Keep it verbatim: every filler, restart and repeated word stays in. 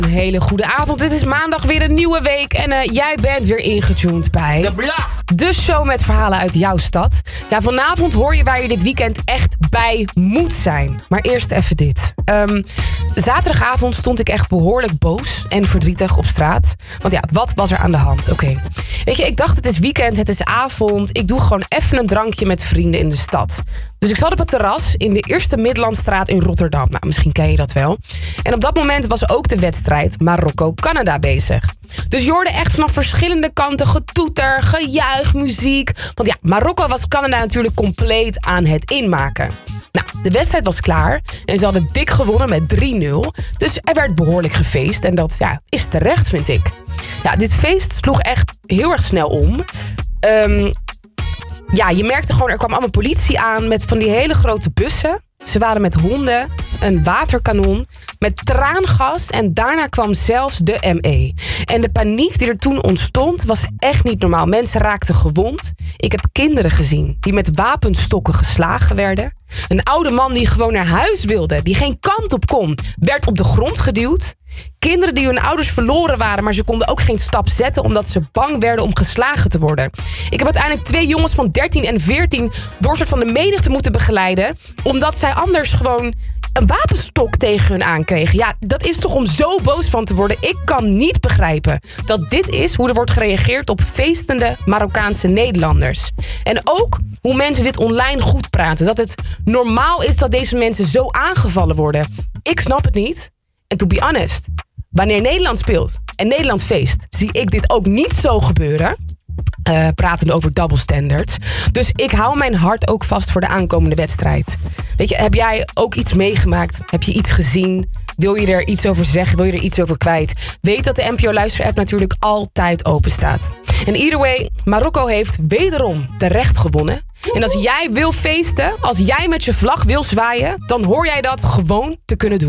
Een hele goede avond. Dit is maandag weer een nieuwe week. En uh, jij bent weer ingetuned bij... De Blog. De show met verhalen uit jouw stad. Ja, vanavond hoor je waar je dit weekend echt bij moet zijn. Maar eerst even dit. Um, zaterdagavond stond ik echt behoorlijk boos en verdrietig op straat. Want ja, wat was er aan de hand? Oké. Okay. Weet je, ik dacht het is weekend, het is avond. Ik doe gewoon even een drankje met vrienden in de stad. Dus ik zat op het terras in de Eerste Middellandstraat in Rotterdam. Nou, misschien ken je dat wel. En op dat moment was ook de wedstrijd Marokko-Canada bezig. Dus je hoorde echt vanaf verschillende kanten getoeter, gejuich, muziek. Want ja, Marokko was Canada natuurlijk compleet aan het inmaken. Nou, de wedstrijd was klaar en ze hadden dik gewonnen met drie nul. Dus er werd behoorlijk gefeest en dat ja, is terecht, vind ik. Ja, dit feest sloeg echt heel erg snel om. Um, ja, je merkte gewoon, er kwam allemaal politie aan met van die hele grote bussen. Ze waren met honden, een waterkanon, met traangas en daarna kwam zelfs de M E. En de paniek die er toen ontstond was echt niet normaal. Mensen raakten gewond. Ik heb kinderen gezien die met wapenstokken geslagen werden. Een oude man die gewoon naar huis wilde, die geen kant op kon, werd op de grond geduwd. Kinderen die hun ouders verloren waren, maar ze konden ook geen stap zetten omdat ze bang werden om geslagen te worden. Ik heb uiteindelijk twee jongens van dertien en veertien door soort van de menigte moeten begeleiden, omdat zij anders gewoon een wapenstok tegen hun aankregen. Ja, dat is toch om zo boos van te worden. Ik kan niet begrijpen dat dit is hoe er wordt gereageerd op feestende Marokkaanse Nederlanders. En ook hoe mensen dit online goed praten. Dat het normaal is dat deze mensen zo aangevallen worden. Ik snap het niet. En to be honest, wanneer Nederland speelt en Nederland feest, zie ik dit ook niet zo gebeuren. Uh, pratende over double standards. Dus ik hou mijn hart ook vast voor de aankomende wedstrijd. Weet je, heb jij ook iets meegemaakt? Heb je iets gezien? Wil je er iets over zeggen? Wil je er iets over kwijt? Weet dat de N P O Luister-app natuurlijk altijd open staat. En either way, Marokko heeft wederom terecht gewonnen. En als jij wil feesten, als jij met je vlag wil zwaaien, dan hoor jij dat gewoon te kunnen doen.